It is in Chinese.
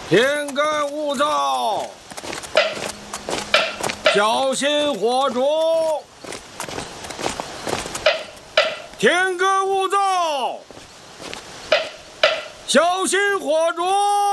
天干物燥，小心火烛。天干物燥，小心火烛。